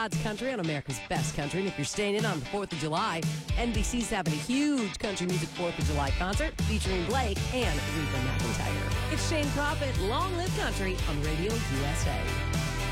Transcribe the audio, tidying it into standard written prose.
God's country on America's Best Country. And if you're staying in on the 4th of July, NBC's having a huge country music 4th of July concert featuring Blake and Reba McEntire. It's Shane Prophet, Long Live Country on Radio USA.